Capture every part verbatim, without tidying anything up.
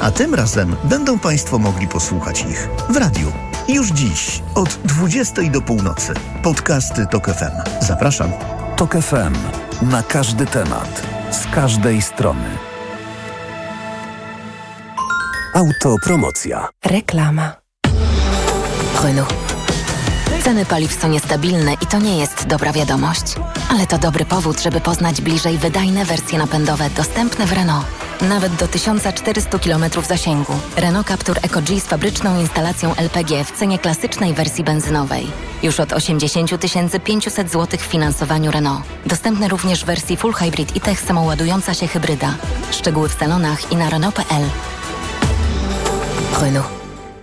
A tym razem będą Państwo mogli posłuchać ich w radiu. Już dziś od dwudziestej do północy. Podcasty Tok F M. Zapraszam. Tok F M. Na każdy temat. Z każdej strony. Autopromocja. Reklama. Renault. Ceny paliw są niestabilne i to nie jest dobra wiadomość. Ale to dobry powód, żeby poznać bliżej wydajne wersje napędowe dostępne w Renault. Nawet do tysiąc czterysta kilometrów zasięgu. Renault Captur Eco-G z fabryczną instalacją L P G w cenie klasycznej wersji benzynowej. Już od osiemdziesiąt tysięcy pięćset złotych w finansowaniu Renault. Dostępny również w wersji Full Hybrid i Tech samoładująca się hybryda. Szczegóły w salonach i na Renault kropka p l. Renault.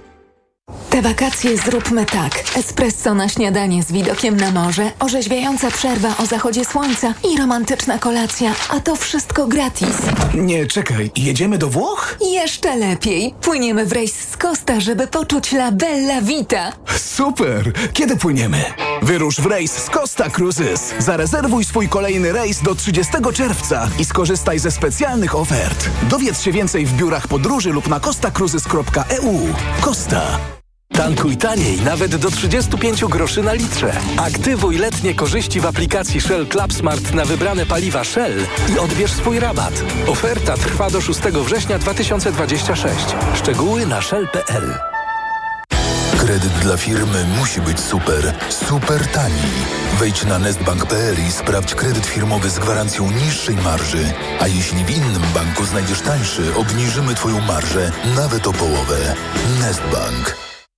Te wakacje zróbmy tak. Espresso na śniadanie z widokiem na morze, orzeźwiająca przerwa o zachodzie słońca i romantyczna kolacja, a to wszystko gratis. Nie, czekaj, jedziemy do Włoch? Jeszcze lepiej. Płyniemy w rejs z Costa, żeby poczuć la bella vita. Super! Kiedy płyniemy? Wyrusz w rejs z Costa Cruises. Zarezerwuj swój kolejny rejs do trzydziestego czerwca i skorzystaj ze specjalnych ofert. Dowiedz się więcej w biurach podróży lub na costa cruises kropka e u. Costa. Tankuj taniej, nawet do trzydzieści pięć groszy na litrze. Aktywuj letnie korzyści w aplikacji Shell Club Smart na wybrane paliwa Shell i odbierz swój rabat. Oferta trwa do szóstego września dwa tysiące dwudziestego szóstego. Szczegóły na shell kropka p l. Kredyt dla firmy musi być super, super tani. Wejdź na nestbank kropka p l i sprawdź kredyt firmowy z gwarancją niższej marży. A jeśli w innym banku znajdziesz tańszy, obniżymy Twoją marżę nawet o połowę. Nestbank.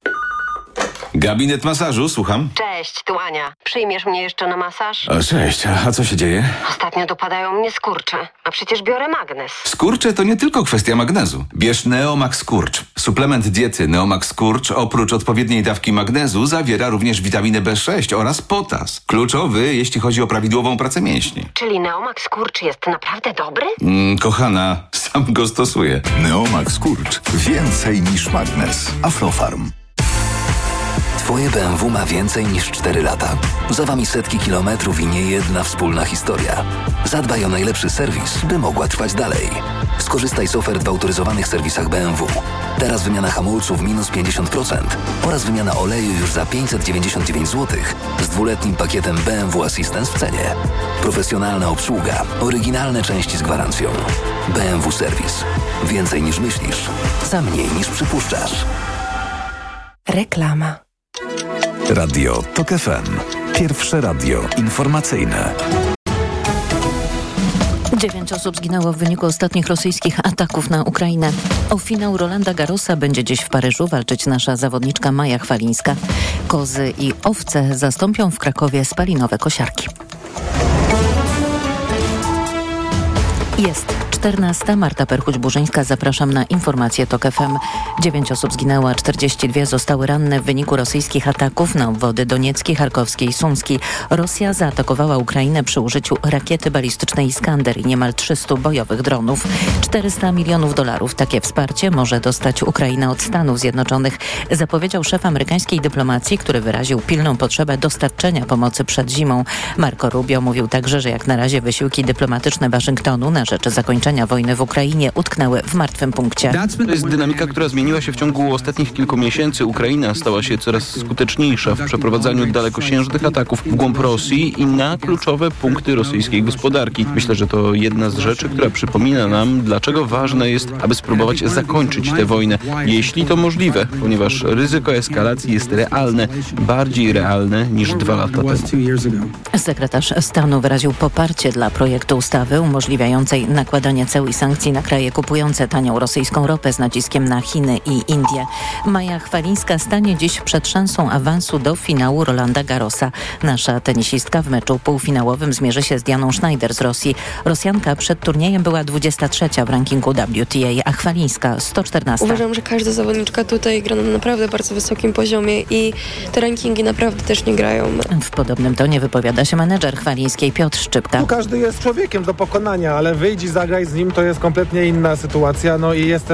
Gabinet masażu, słucham. Cześć, tu Ania. Przyjmiesz mnie jeszcze na masaż? O, cześć, a co się dzieje? Ostatnio dopadają mnie skurcze, a przecież biorę magnes. Skurcze to nie tylko kwestia magnezu. Bierz Neomax Skurcz. Suplement diety Neomax Skurcz oprócz odpowiedniej dawki magnezu zawiera również witaminę B sześć oraz potas. Kluczowy, jeśli chodzi o prawidłową pracę mięśni. Czyli Neomax Skurcz jest naprawdę dobry? Mm, kochana, sam go stosuję. Neomax Skurcz. Więcej niż magnes. Aflofarm. Twoje B M W ma więcej niż cztery lata. Za wami setki kilometrów i nie jedna wspólna historia. Zadbaj o najlepszy serwis, by mogła trwać dalej. Skorzystaj z ofert w autoryzowanych serwisach B M W. Teraz wymiana hamulców minus pięćdziesiąt procent oraz wymiana oleju już za pięćset dziewięćdziesiąt dziewięć złotych z dwuletnim pakietem B M W Assistance w cenie. Profesjonalna obsługa, oryginalne części z gwarancją. B M W Serwis. Więcej niż myślisz, za mniej niż przypuszczasz. Reklama. Radio Tok F M. Pierwsze radio informacyjne. Dziewięć osób zginęło w wyniku ostatnich rosyjskich ataków na Ukrainę. O finał Rolanda Garrosa będzie dziś w Paryżu walczyć nasza zawodniczka Maja Chwalińska. Kozy i owce zastąpią w Krakowie spalinowe kosiarki. Jest czternasta. Marta Perchuć-Burzyńska. Zapraszam na informacje Tok F M. Dziewięć osób zginęło, a czterdzieści dwie zostały ranne w wyniku rosyjskich ataków na obwody doniecki, charkowski i sumski. Rosja zaatakowała Ukrainę przy użyciu rakiety balistycznej Iskander i niemal trzystu bojowych dronów. czterysta milionów dolarów. Takie wsparcie może dostać Ukraina od Stanów Zjednoczonych, zapowiedział szef amerykańskiej dyplomacji, który wyraził pilną potrzebę dostarczenia pomocy przed zimą. Marco Rubio mówił także, że jak na razie wysiłki dyplomatyczne Waszyngtonu na rzecz zakończenia wojny w Ukrainie utknęły w martwym punkcie. To jest dynamika, która zmieniła się w ciągu ostatnich kilku miesięcy. Ukraina stała się coraz skuteczniejsza w przeprowadzaniu dalekosiężnych ataków w głąb Rosji i na kluczowe punkty rosyjskiej gospodarki. Myślę, że to jedna z rzeczy, która przypomina nam, dlaczego ważne jest, aby spróbować zakończyć tę wojnę, jeśli to możliwe, ponieważ ryzyko eskalacji jest realne, bardziej realne niż dwa lata temu. Sekretarz stanu wyraził poparcie dla projektu ustawy umożliwiającej nakładanie ceł i sankcji na kraje kupujące tanią rosyjską ropę z naciskiem na Chiny i Indie. Maja Chwalińska stanie dziś przed szansą awansu do finału Rolanda Garrosa. Nasza tenisistka w meczu półfinałowym zmierzy się z Dianą Schneider z Rosji. Rosjanka przed turniejem była dwudziesta trzecia w rankingu W T A, a Chwalińska sto czternasta. Uważam, że każda zawodniczka tutaj gra na naprawdę bardzo wysokim poziomie i te rankingi naprawdę też nie grają. W podobnym tonie wypowiada się menedżer Chwalińskiej Piotr Szczypka. Tu każdy jest człowiekiem do pokonania, ale wyjdź i zagraj z nim, to jest kompletnie inna sytuacja. No i jestem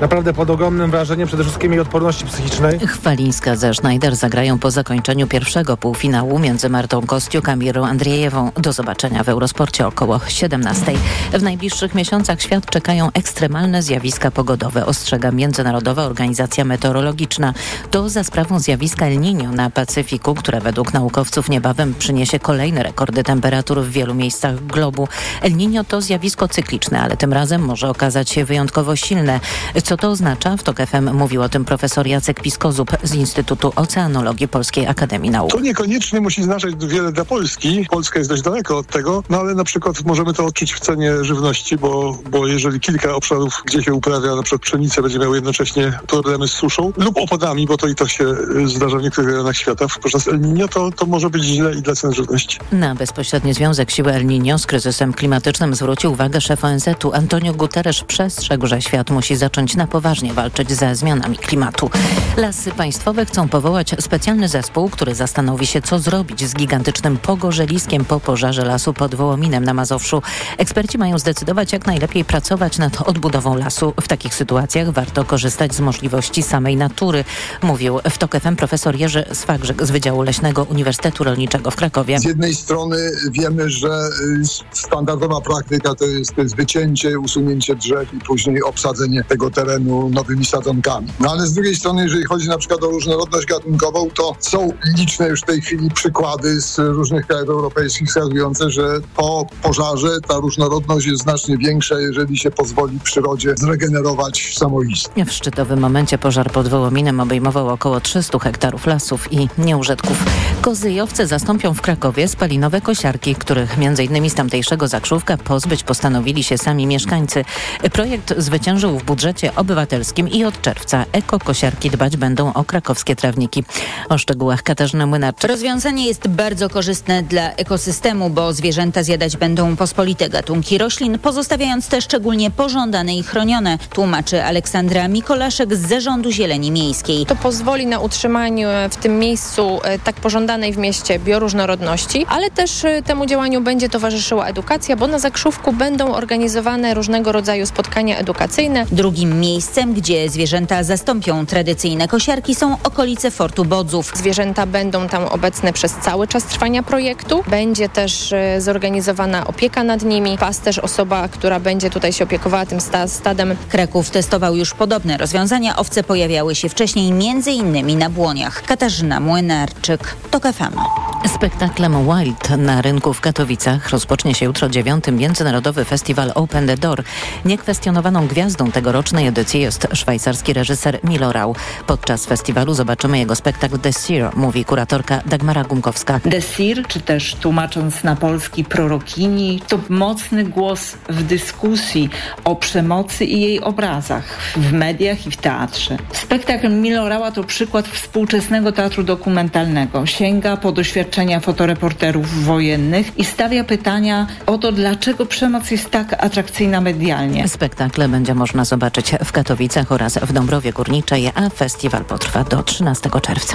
naprawdę pod ogromnym wrażeniem przede wszystkim jej odporności psychicznej. Chwalińska ze Schneider zagrają po zakończeniu pierwszego półfinału między Martą Kostiuk a Mirą Andrzejewą. Do zobaczenia w Eurosporcie około siedemnastej. W najbliższych miesiącach świat czekają ekstremalne zjawiska pogodowe, ostrzega Międzynarodowa Organizacja Meteorologiczna. To za sprawą zjawiska El Niño na Pacyfiku, które według naukowców niebawem przyniesie kolejne rekordy temperatur w wielu miejscach globu. El Niño to zjawisko cykliczne, ale tym razem może okazać się wyjątkowo silne. Co to oznacza? W TOK F M mówił o tym profesor Jacek Piskozub z Instytutu Oceanologii Polskiej Akademii Nauk. To niekoniecznie musi znaczyć wiele dla Polski. Polska jest dość daleko od tego, no ale na przykład możemy to odczuć w cenie żywności, bo, bo jeżeli kilka obszarów, gdzie się uprawia na przykład pszenicę, będzie miało jednocześnie problemy z suszą lub opadami, bo to i to się zdarza w niektórych rejonach świata podczas El Niño, to, to może być źle i dla cen żywności. Na bezpośredni związek siły El Niño z kryzysem klimatycznym zwrócił uwagę szef O N Z u. Antonio Guterres przestrzegł, że świat musi zacząć na poważnie walczyć ze zmianami klimatu. Lasy Państwowe chcą powołać specjalny zespół, który zastanowi się, co zrobić z gigantycznym pogorzeliskiem po pożarze lasu pod Wołominem na Mazowszu. Eksperci mają zdecydować, jak najlepiej pracować nad odbudową lasu. W takich sytuacjach warto korzystać z możliwości samej natury, mówił w TOK F M profesor Jerzy Swagrzyk z Wydziału Leśnego Uniwersytetu Rolniczego w Krakowie. Z jednej strony wiemy, że standardowa praktyka to jest, to jest wycięcie, usunięcie drzew i później obsadzenie tego terenu nowymi sadzonkami. No ale z drugiej strony, jeżeli chodzi na przykład o różnorodność gatunkową, to są liczne już w tej chwili przykłady z różnych krajów europejskich wskazujące, że po pożarze ta różnorodność jest znacznie większa, jeżeli się pozwoli przyrodzie zregenerować samoistnie. W szczytowym momencie pożar pod Wołominem obejmował około trzysta hektarów lasów i nieużytków. Kozy i owce zastąpią w Krakowie spalinowe kosiarki, których między innymi z tamtejszego Zakrzówka pozbyć postanowili się sami mieszkańcy. Projekt zwyciężył w budżecie obywatelskim i od czerwca ekokosiarki dbać będą o krakowskie trawniki. O szczegółach Katarzyna Młynarczyk. Rozwiązanie jest bardzo korzystne dla ekosystemu, bo zwierzęta zjadać będą pospolite gatunki roślin, pozostawiając te szczególnie pożądane i chronione, tłumaczy Aleksandra Mikolaszek z Zarządu Zieleni Miejskiej. To pozwoli na utrzymaniu w tym miejscu tak pożądanej w mieście bioróżnorodności, ale też temu działaniu będzie towarzyszyła edukacja, bo na Zakrzówku będą organizowane różnego rodzaju spotkania edukacyjne. Drugim miejscem, gdzie zwierzęta zastąpią tradycyjne kosiarki, są okolice Fortu Bodzów. Zwierzęta będą tam obecne przez cały czas trwania projektu. Będzie też zorganizowana opieka nad nimi. Pasterz, osoba, która będzie tutaj się opiekowała tym stadem. Kraków testował już podobne rozwiązania. Owce pojawiały się wcześniej między innymi na Błoniach. Katarzyna Młynarczyk, TOK F M. Spektaklem Wild na rynku w Katowicach rozpocznie się jutro dziewiąty Międzynarodowy Festiwal Open the Door. Niekwestionowaną gwiazdą tegorocznej edycji jest szwajcarski reżyser Milo Rau. Podczas festiwalu zobaczymy jego spektakl The Seer, mówi kuratorka Dagmara Gumkowska. The Seer, czy też tłumacząc na polski prorokini, to mocny głos w dyskusji o przemocy i jej obrazach w mediach i w teatrze. Spektakl Milo Raua to przykład współczesnego teatru dokumentalnego. Sięga po doświadczenia fotoreporterów wojennych i stawia pytania o to, dlaczego przemoc jest tak atrakcyjna medialnie. Spektakle będzie można zobaczyć w Katowicach oraz w Dąbrowie Górniczej, a festiwal potrwa do trzynastego czerwca.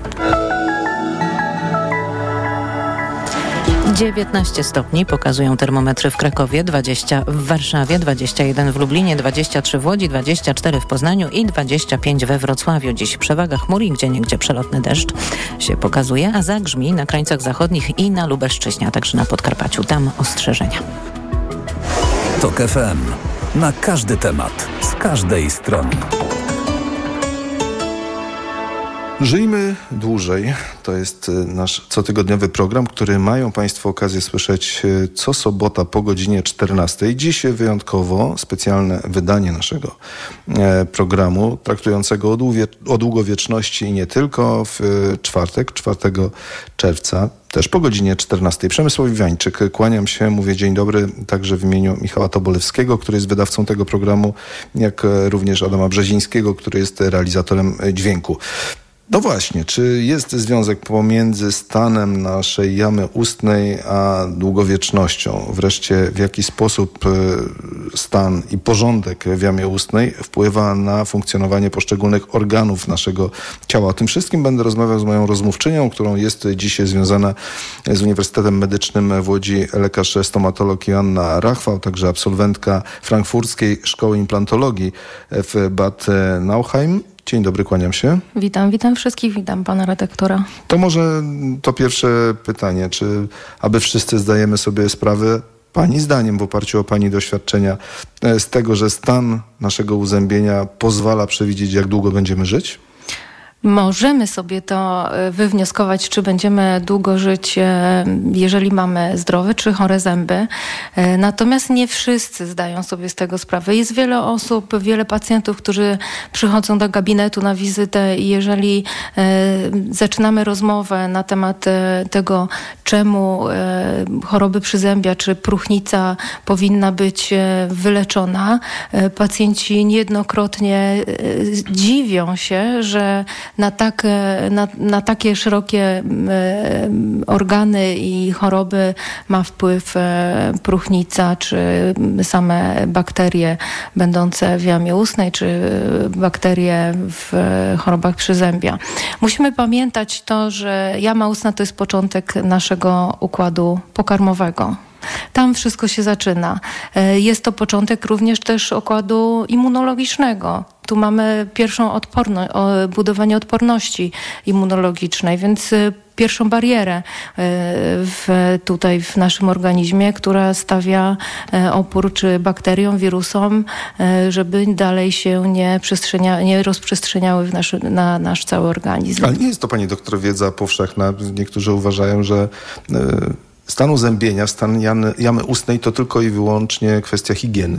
dziewiętnaście stopni pokazują termometry w Krakowie, dwadzieścia w Warszawie, dwadzieścia jeden w Lublinie, dwadzieścia trzy w Łodzi, dwadzieścia cztery w Poznaniu i dwadzieścia pięć we Wrocławiu. Dziś przewaga chmur i gdzieniegdzie przelotny deszcz się pokazuje, a zagrzmi na krańcach zachodnich i na Lubelszczyźnie, a także na Podkarpaciu. Tam ostrzeżenia. TOK F M. Na każdy temat, z każdej strony. Żyjmy dłużej. To jest nasz cotygodniowy program, który mają Państwo okazję słyszeć co sobota po godzinie czternastej. Dziś wyjątkowo specjalne wydanie naszego programu traktującego o długowieczności i nie tylko w czwartek, czwartego czerwca. Też po godzinie czternastej. Przemysław Iwańczyk, kłaniam się, mówię dzień dobry także w imieniu Michała Tobolewskiego, który jest wydawcą tego programu, jak również Adama Brzezińskiego, który jest realizatorem dźwięku. No właśnie, czy jest związek pomiędzy stanem naszej jamy ustnej a długowiecznością? Wreszcie w jaki sposób stan i porządek w jamie ustnej wpływa na funkcjonowanie poszczególnych organów naszego ciała? O tym wszystkim będę rozmawiał z moją rozmówczynią, którą jest dzisiaj związana z Uniwersytetem Medycznym w Łodzi lekarz stomatolog Joanna Rachwał, także absolwentka Frankfurckiej Szkoły Implantologii w Bad Nauheim. Dzień dobry, kłaniam się. Witam, witam wszystkich, witam pana redaktora. To może to pierwsze pytanie, czy aby wszyscy zdajemy sobie sprawę, pani zdaniem, w oparciu o pani doświadczenia, z tego, że stan naszego uzębienia pozwala przewidzieć, jak długo będziemy żyć? Możemy sobie to wywnioskować, czy będziemy długo żyć, jeżeli mamy zdrowe czy chore zęby. Natomiast nie wszyscy zdają sobie z tego sprawę. Jest wiele osób, wiele pacjentów, którzy przychodzą do gabinetu na wizytę i jeżeli zaczynamy rozmowę na temat tego, czemu choroby przyzębia czy próchnica powinna być wyleczona, pacjenci niejednokrotnie dziwią się, że Na, tak, na, na takie szerokie organy i choroby ma wpływ próchnica, czy same bakterie będące w jamie ustnej, czy bakterie w chorobach przyzębia. Musimy pamiętać to, że jama ustna to jest początek naszego układu pokarmowego. Tam wszystko się zaczyna. Jest to początek również też układu immunologicznego. Tu mamy pierwszą odporność, budowanie odporności immunologicznej, więc pierwszą barierę w, tutaj w naszym organizmie, która stawia opór czy bakteriom, wirusom, żeby dalej się nie, przestrzenia, nie rozprzestrzeniały w nasz, na nasz cały organizm. Ale nie jest to, pani doktor, wiedza powszechna. Niektórzy uważają, że stan uzębienia, stan jamy, jamy ustnej to tylko i wyłącznie kwestia higieny.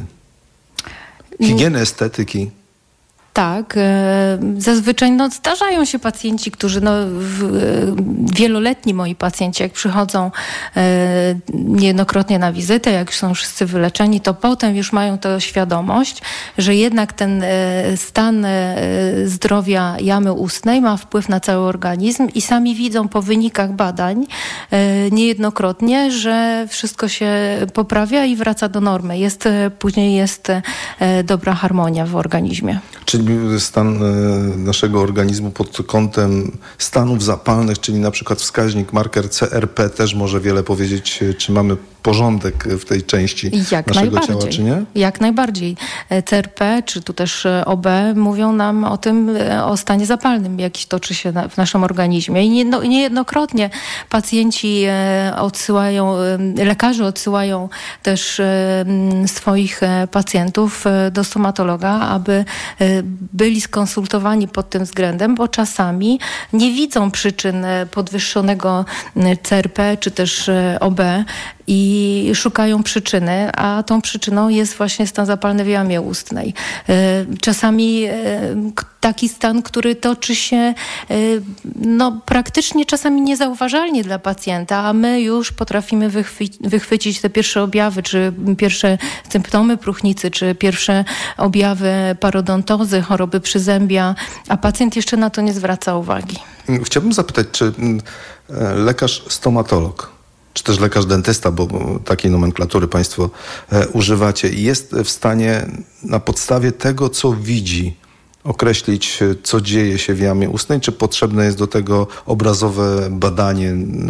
Higieny, estetyki. Tak, zazwyczaj no, zdarzają się pacjenci, którzy no, w, wieloletni moi pacjenci, jak przychodzą e, niejednokrotnie na wizytę, jak już są wszyscy wyleczeni, to potem już mają tę świadomość, że jednak ten e, stan e, zdrowia jamy ustnej ma wpływ na cały organizm i sami widzą po wynikach badań e, niejednokrotnie, że wszystko się poprawia i wraca do normy. Jest, później jest e, dobra harmonia w organizmie. Czyli stan naszego organizmu pod kątem stanów zapalnych, czyli na przykład wskaźnik, marker C R P też może wiele powiedzieć, czy mamy porządek w tej części Jak naszego ciała, czy nie? Jak najbardziej. C R P, czy tu też O B mówią nam o tym, o stanie zapalnym, jaki toczy się na, w naszym organizmie. I nie, niejednokrotnie pacjenci odsyłają, lekarze odsyłają też swoich pacjentów do stomatologa, aby byli skonsultowani pod tym względem, bo czasami nie widzą przyczyn podwyższonego C R P, czy też O B, i szukają przyczyny, a tą przyczyną jest właśnie stan zapalny w jamie ustnej. Czasami taki stan, który toczy się no, praktycznie czasami niezauważalnie dla pacjenta, a my już potrafimy wychwy- wychwycić te pierwsze objawy, czy pierwsze symptomy próchnicy, czy pierwsze objawy parodontozy, choroby przyzębia, a pacjent jeszcze na to nie zwraca uwagi. Chciałbym zapytać, czy lekarz stomatolog, czy też lekarz dentysta, bo takiej nomenklatury państwo e, używacie, jest w stanie na podstawie tego, co widzi, określić, co dzieje się w jamie ustnej, czy potrzebne jest do tego obrazowe badanie,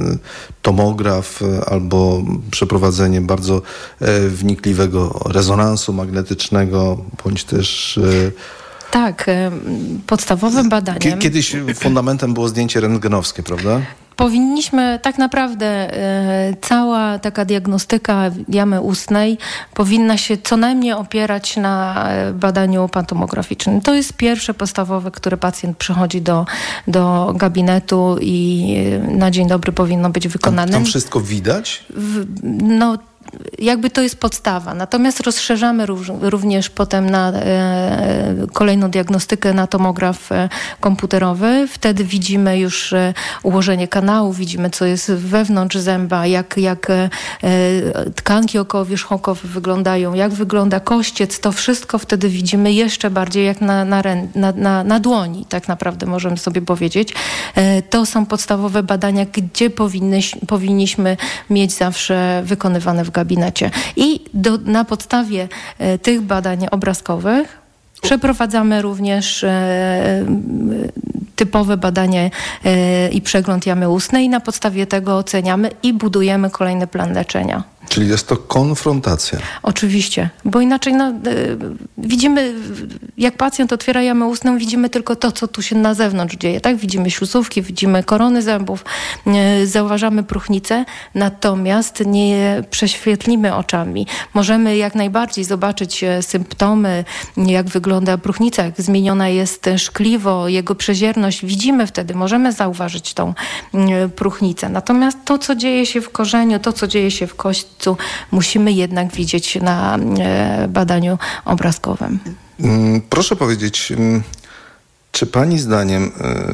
tomograf albo przeprowadzenie bardzo e, wnikliwego rezonansu magnetycznego, bądź też... E, Tak, podstawowym badaniem... Kiedyś fundamentem było zdjęcie rentgenowskie, prawda? Powinniśmy tak naprawdę e, cała taka diagnostyka jamy ustnej powinna się co najmniej opierać na badaniu pantomograficznym. To jest pierwsze podstawowe, które pacjent przychodzi do, do gabinetu i na dzień dobry powinno być wykonane. Tam, tam wszystko widać? W, no jakby to jest podstawa. Natomiast rozszerzamy również potem na kolejną diagnostykę na tomograf komputerowy. Wtedy widzimy już ułożenie kanału, widzimy, co jest wewnątrz zęba, jak, jak tkanki okołowierzchołkowe wyglądają, jak wygląda kościec. To wszystko wtedy widzimy jeszcze bardziej jak na, na, na, na, na dłoni, tak naprawdę możemy sobie powiedzieć. To są podstawowe badania, gdzie powinny, powinniśmy mieć zawsze wykonywane w gabinecie. I do, na podstawie e, tych badań obrazkowych przeprowadzamy również e, typowe badanie e, i przegląd jamy ustnej. Na podstawie tego oceniamy i budujemy kolejny plan leczenia. Czyli jest to konfrontacja. Oczywiście, bo inaczej no, y, widzimy, jak pacjent otwiera jamę ustną, widzimy tylko to, co tu się na zewnątrz dzieje. Tak? Widzimy ślusówki, widzimy korony zębów, y, zauważamy próchnicę, natomiast nie prześwietlimy oczami. Możemy jak najbardziej zobaczyć y, symptomy, jak wygląda próchnica, jak zmieniona jest szkliwo, jego przezierność. Widzimy wtedy, możemy zauważyć tą y, próchnicę. Natomiast to, co dzieje się w korzeniu, to, co dzieje się w kości, musimy jednak widzieć na badaniu obrazkowym. Proszę powiedzieć, czy pani zdaniem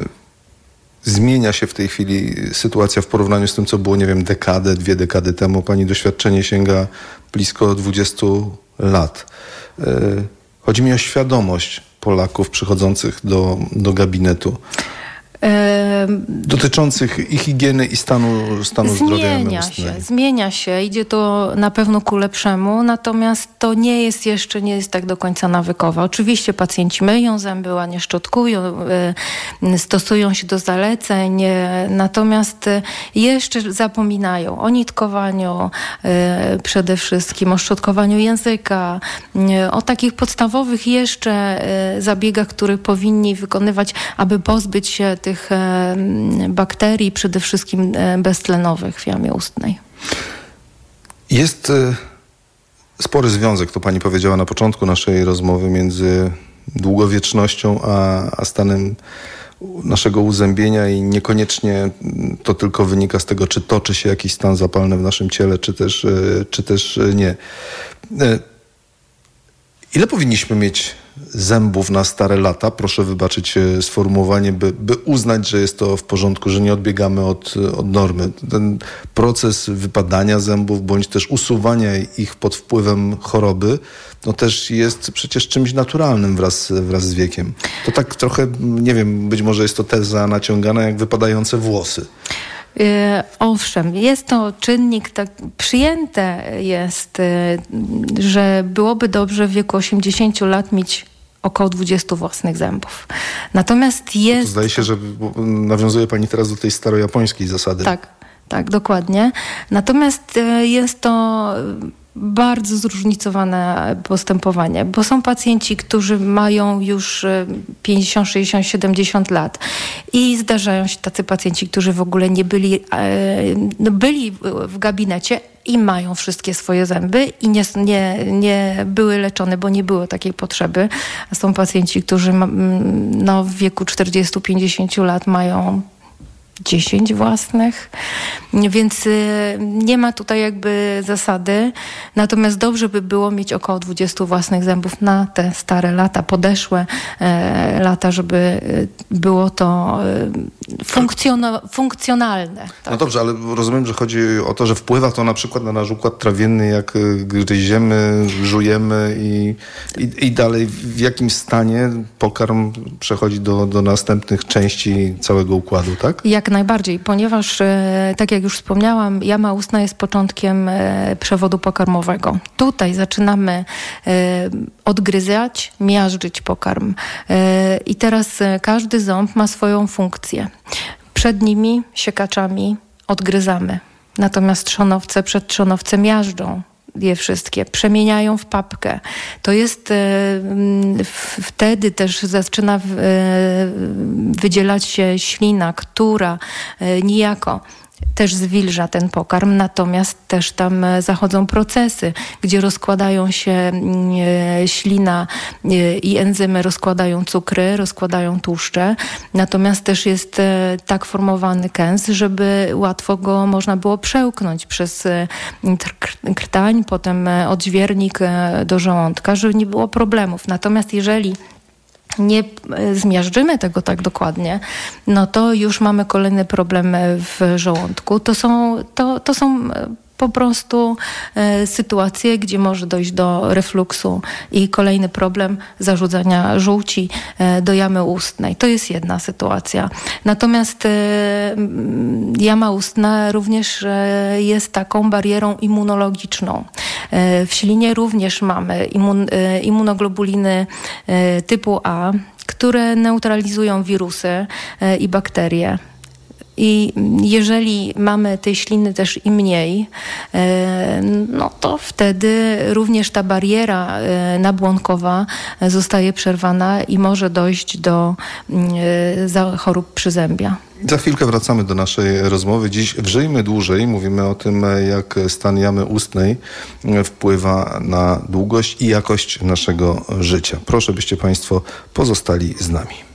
zmienia się w tej chwili sytuacja w porównaniu z tym, co było, nie wiem, dekadę, dwie dekady temu? Pani doświadczenie sięga blisko dwudziestu lat. Chodzi mi o świadomość Polaków przychodzących do, do gabinetu. Dotyczących i higieny, i stanu, stanu zdrowia. Zmienia się, zmienia się. Idzie to na pewno ku lepszemu, natomiast to nie jest jeszcze, nie jest tak do końca nawykowe. Oczywiście pacjenci myją zęby, ładnie szczotkują, stosują się do zaleceń, natomiast jeszcze zapominają o nitkowaniu przede wszystkim, o szczotkowaniu języka, o takich podstawowych jeszcze zabiegach, które powinni wykonywać, aby pozbyć się tych tych bakterii, przede wszystkim beztlenowych w jamie ustnej. Jest spory związek, to pani powiedziała na początku naszej rozmowy, między długowiecznością a, a stanem naszego uzębienia i niekoniecznie to tylko wynika z tego, czy toczy się jakiś stan zapalny w naszym ciele, czy też, czy też nie. Ile powinniśmy mieć zębów na stare lata? Proszę wybaczyć sformułowanie, by, by uznać, że jest to w porządku, że nie odbiegamy od, od normy. Ten proces wypadania zębów, bądź też usuwania ich pod wpływem choroby, no też jest przecież czymś naturalnym wraz, wraz z wiekiem. To tak trochę, nie wiem, być może jest to teza naciągana jak wypadające włosy. Yy, owszem, jest to czynnik, tak przyjęte jest, yy, że byłoby dobrze w wieku osiemdziesięciu lat mieć około dwudziestu własnych zębów. Natomiast jest... To zdaje się, że nawiązuje pani teraz do tej starojapońskiej zasady. Tak, tak, dokładnie. Natomiast yy, jest to... bardzo zróżnicowane postępowanie, bo są pacjenci, którzy mają już pięćdziesiąt, sześćdziesiąt, siedemdziesiąt lat i zdarzają się tacy pacjenci, którzy w ogóle nie byli, no byli w gabinecie i mają wszystkie swoje zęby i nie, nie, nie były leczone, bo nie było takiej potrzeby. A są pacjenci, którzy no, w wieku czterdziestu, pięćdziesięciu lat mają dziesięć własnych, więc nie ma tutaj jakby zasady. Natomiast dobrze by było mieć około dwudziestu własnych zębów na te stare lata, podeszłe e, lata, żeby było to e, funkcjono, funkcjonalne. Tak? No dobrze, ale rozumiem, że chodzi o to, że wpływa to na przykład na nasz układ trawienny, jak gryziemy, żujemy i, i, i dalej w jakim stanie pokarm przechodzi do, do następnych części całego układu, tak? Jak najbardziej, ponieważ e, tak jak już wspomniałam, jama ustna jest początkiem e, przewodu pokarmowego. Tutaj zaczynamy e, odgryzać, miażdżyć pokarm. E, I teraz e, każdy ząb ma swoją funkcję. Przed nimi, siekaczami, odgryzamy. Natomiast trzonowce przed trzonowcem miażdżą je wszystkie, przemieniają w papkę. To jest e, w, wtedy też zaczyna w, e, wydzielać się ślina, która e, niejako też zwilża ten pokarm, natomiast też tam zachodzą procesy, gdzie rozkładają się ślina i enzymy, rozkładają cukry, rozkładają tłuszcze, natomiast też jest tak formowany kęs, żeby łatwo go można było przełknąć przez krtań, potem odźwiernik do żołądka, żeby nie było problemów. Natomiast jeżeli nie zmiażdżymy tego tak dokładnie, no to już mamy kolejny problem w żołądku. To są, to, to są po prostu e, sytuacje, gdzie może dojść do refluksu i kolejny problem zarzucania żółci e, do jamy ustnej. To jest jedna sytuacja. Natomiast e, jama ustna również e, jest taką barierą immunologiczną. E, w ślinie również mamy immun, e, immunoglobuliny e, typu A, które neutralizują wirusy e, i bakterie. I jeżeli mamy tej śliny też i mniej, no to wtedy również ta bariera nabłonkowa zostaje przerwana i może dojść do chorób przyzębia. Za chwilkę wracamy do naszej rozmowy. Dziś w Żyjmy Dłużej mówimy o tym, jak stan jamy ustnej wpływa na długość i jakość naszego życia. Proszę, byście Państwo pozostali z nami.